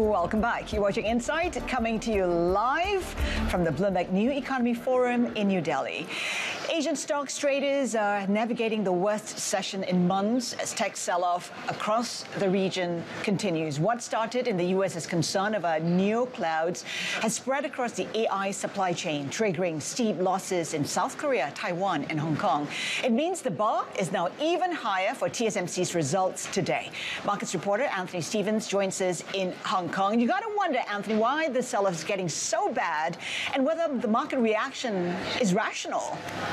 Welcome back. You're watching Insight, coming to you live from the Bloomberg New Economy Forum in New Delhi. Asian stocks traders are navigating the worst session in months as tech sell-off across the region continues. What started in the U.S. as concern about neoclouds has spread across the AI supply chain, triggering steep losses in South Korea, Taiwan, and Hong Kong. It means the bar is now even higher for TSMC's results today. Markets reporter Anthony Stevens joins us in Hong Kong. You got to wonder, Anthony, why the sell-off is getting so bad and whether the market reaction is rational.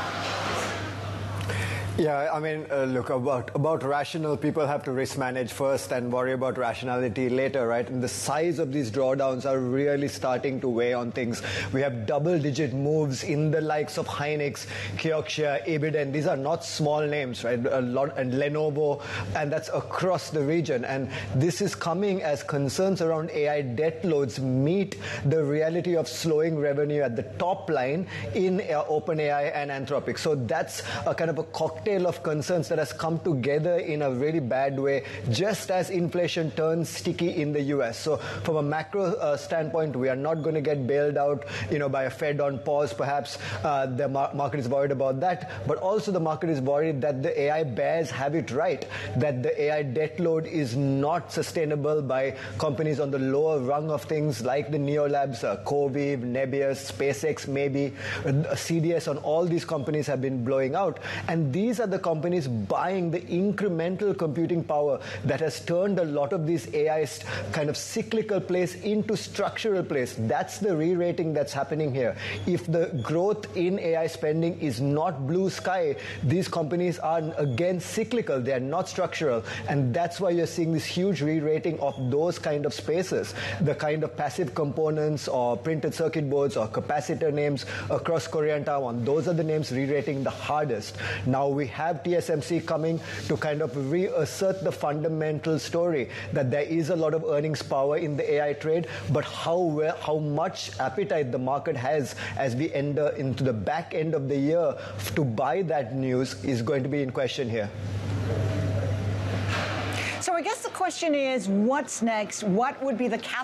Yeah, I mean, look, about rational, people have to risk manage first and worry about rationality later, right? And the size of these drawdowns are really starting to weigh on things. We have double-digit moves in the likes of Hynix, Kioxia, Ibiden. These are not small names, right? And Lenovo, and that's across the region. And this is coming as concerns around AI debt loads meet the reality of slowing revenue at the top line in OpenAI and Anthropic. So that's a kind of a cocktail of concerns that has come together in a really bad way, just as inflation turns sticky in the US. So from a macro standpoint, we are not going to get bailed out, by a Fed on pause. Perhaps the market is worried about that, but also the market is worried that the AI bears have it right, that the AI debt load is not sustainable by companies on the lower rung of things like the Neolabs, Coviv, Nebius, SpaceX, maybe CDS. On all these companies have been blowing out, and these are the companies buying the incremental computing power that has turned a lot of these AI kind of cyclical plays into structural plays. That's the re-rating that's happening here. If the growth in AI spending is not blue sky, these companies are again cyclical. They are not structural, and that's why you're seeing this huge re-rating of those kind of spaces, the kind of passive components or printed circuit boards or capacitor names across Korea and Taiwan. Those are the names re-rating the hardest. Now we have TSMC coming to kind of reassert the fundamental story that there is a lot of earnings power in the AI trade, but how much appetite the market has as we enter into the back end of the year to buy that news is going to be in question here. So I guess the question is, what's next? What would be the catalyst